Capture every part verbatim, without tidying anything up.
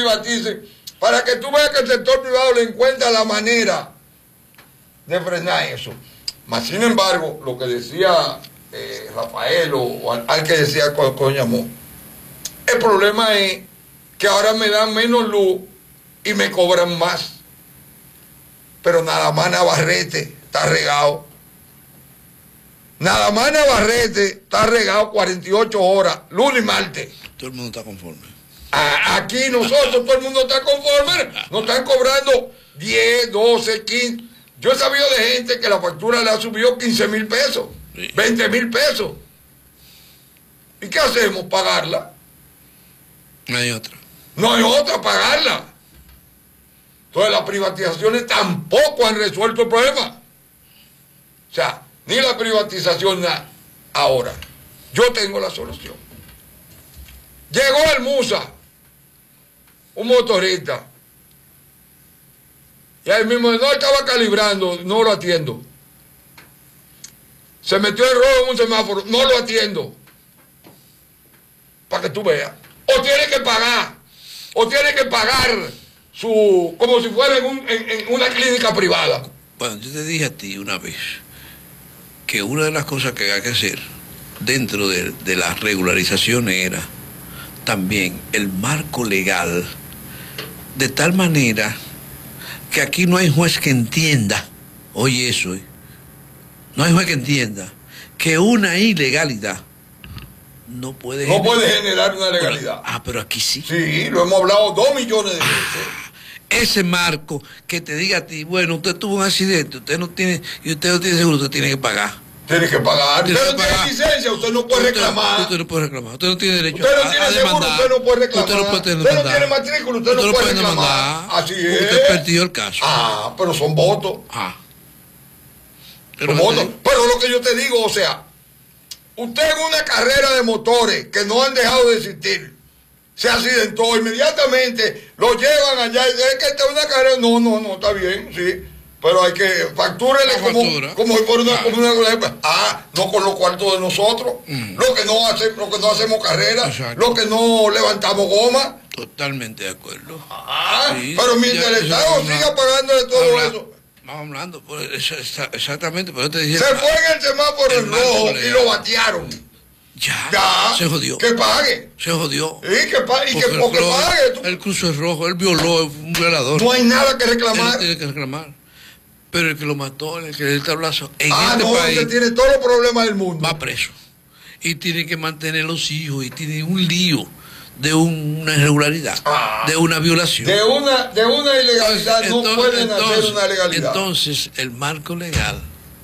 privaticen, para que tú veas que el sector privado le encuentra la manera de frenar eso. Mas, sin embargo, lo que decía eh, Rafael o, o al, al que decía cuando llamó, el problema es que ahora me dan menos luz y me cobran más. Pero nada más Navarrete está regado. Nada más Navarrete está regado cuarenta y ocho horas, lunes y martes. Todo el mundo está conforme. A, aquí nosotros, todo el mundo está conforme. Nos están cobrando diez, doce, quince. Yo he sabido de gente que la factura le ha subido quince mil pesos, sí. veinte mil pesos. ¿Y qué hacemos? ¿Pagarla? No hay otra. No hay otra, pagarla. Entonces las privatizaciones tampoco han resuelto el problema. O sea, ni la privatización nada. Ahora, yo tengo la solución. Llegó el Musa, un motorista, y ahí mismo no estaba calibrando, no lo atiendo. Se metió el rojo en un semáforo, no lo atiendo. Para que tú veas. O tiene que pagar, o tiene que pagar su, como si fuera en, un, en, en una clínica privada. Bueno, yo te dije a ti una vez que una de las cosas que hay que hacer dentro de, de las regularizaciones era también el marco legal, de tal manera que aquí no hay juez que entienda, oye eso, ¿eh? No hay juez que entienda que una ilegalidad no puede no generar, puede generar una legalidad. Pero, ah, pero aquí sí. Sí, lo hemos hablado dos millones de veces. Ah, ese marco que te diga a ti, bueno, usted tuvo un accidente, usted no tiene, y usted no tiene seguro, usted tiene que pagar. Tiene que pagar. Tiene Usted que no pagar. tiene licencia, usted no puede usted, reclamar. Usted no puede reclamar. Usted no tiene derecho usted no a, tiene a seguro, demandar. usted no puede reclamar. Usted no puede usted no tiene demandar. matrícula, usted, usted no no puede puede reclamar. demandar. Así es. Usted perdió el caso. Ah, pero son votos. Ah. Pero, son votos. Pero lo que yo te digo, o sea, usted en una carrera de motores que no han dejado de existir, se accidentó, inmediatamente lo llevan allá y dicen que esta es una carrera. No, no, no, está bien, sí. Pero hay que factúrele como, como si fuera una, ah. como una. Ah, no con los cuartos de nosotros. Mm. Lo que no hace, lo que no hacemos carrera, lo que no levantamos goma. Totalmente de acuerdo. Ah, sí, pero mientras el Estado siga pagándole todo habla, eso. Vamos hablando, pues, exactamente, pero te dije. Se fue en el semáforo en rojo y lo batearon. Ya, ya, se jodió. Que pague. Se jodió. Sí, que pague. Y que, el que pague. El cruzo es rojo, él violó, es un violador. No hay nada que reclamar. Él tiene que reclamar. Pero el que lo mató, el que le dio el tablazo, en ah, este no, país. que tiene todos los problemas del mundo. Va preso. Y tiene que mantener los hijos y tiene un lío de un, una irregularidad, ah, de una violación. De una, de una ilegalidad entonces, no pueden entonces, hacer una legalidad. Entonces, el marco legal.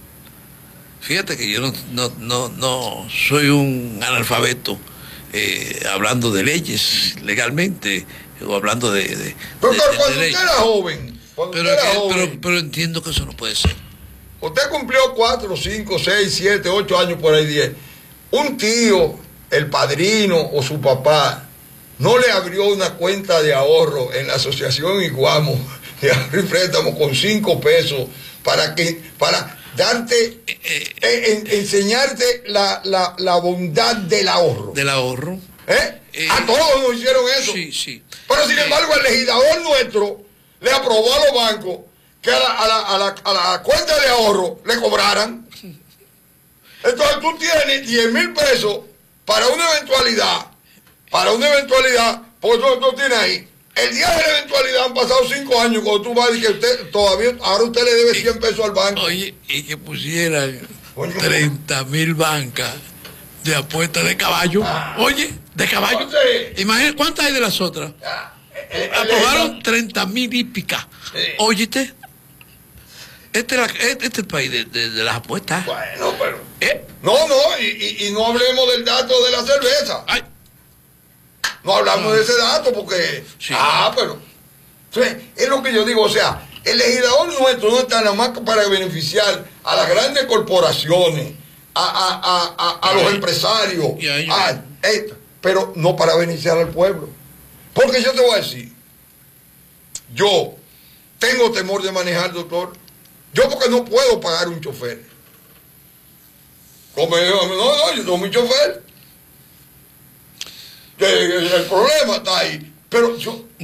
Fíjate que yo no, no, no, no soy un analfabeto eh, hablando de leyes legalmente o hablando de. de pero de, cuando de usted leyes. era joven. Pero, usted era que, joven pero, pero entiendo que eso no puede ser. Usted cumplió cuatro, cinco, seis, siete, ocho años por ahí, diez. Un tío, el padrino o su papá, no le abrió una cuenta de ahorro en la asociación Iguamo de ahorro y préstamo con cinco pesos para que para darte, eh, eh, en, enseñarte la, la, la bondad del ahorro. Del ahorro. ¿Eh? Eh, a todos nos hicieron eso. Sí, sí. Pero sin embargo, el legislador nuestro le aprobó a los bancos que a la, a la, a la, a la cuenta de ahorro le cobraran. Entonces tú tienes diez mil pesos para una eventualidad, para una eventualidad, porque tú, tú tienes ahí. El día de la eventualidad han pasado cinco años cuando tú vas y que usted todavía, ahora usted le debe cien pesos al banco. Oye, y que pusieran treinta mil bancas de apuestas de caballo. Ah. Oye, de caballo. Entonces, imagínate cuántas hay de las otras. Ah, el, el, Aprobaron treinta mil hípicas. Sí. Óyete. Este es, la, este es el país de, de, de las apuestas. Bueno, pero. ¿Eh? No, no, y, y, y no hablemos del dato de la cerveza. Ay. No hablamos no. de ese dato porque. Sí. Ah, pero. Entonces, es lo que yo digo, o sea, el legislador nuestro no está nada más para beneficiar a las grandes corporaciones, a, a, a, a, a los empresarios, a, eh, pero no para beneficiar al pueblo. Porque yo te voy a decir, yo tengo temor de manejar, doctor. Yo porque no puedo pagar un chofer. Como yo, no, no, yo soy mi chofer. El problema está ahí. Pero yo